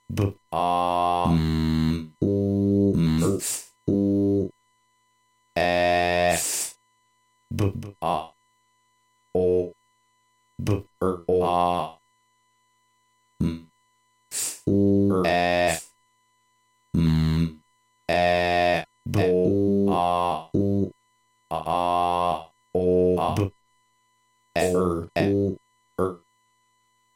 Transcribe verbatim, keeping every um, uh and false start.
b a m u m u f b b a o b r o a m u f m e b o a u a o b r o